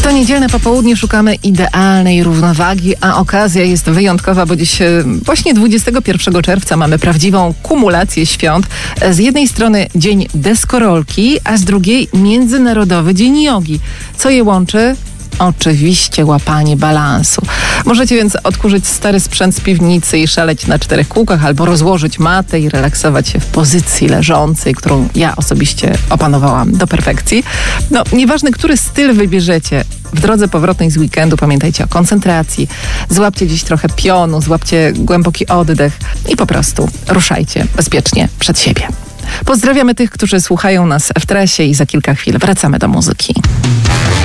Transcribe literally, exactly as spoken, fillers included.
W to niedzielne popołudnie szukamy idealnej równowagi, a okazja jest wyjątkowa, bo dziś właśnie dwudziestego pierwszego czerwca mamy prawdziwą kumulację świąt. Z jednej strony Dzień Deskorolki, a z drugiej Międzynarodowy Dzień Jogi. Co je łączy? Oczywiście łapanie balansu. Możecie więc odkurzyć stary sprzęt z piwnicy i szaleć na czterech kółkach, albo rozłożyć matę i relaksować się w pozycji leżącej, którą ja osobiście opanowałam do perfekcji. No, nieważne, który styl wybierzecie, w drodze powrotnej z weekendu pamiętajcie o koncentracji, złapcie dziś trochę pionu, złapcie głęboki oddech i po prostu ruszajcie bezpiecznie przed siebie. Pozdrawiamy tych, którzy słuchają nas w trasie i za kilka chwil wracamy do muzyki.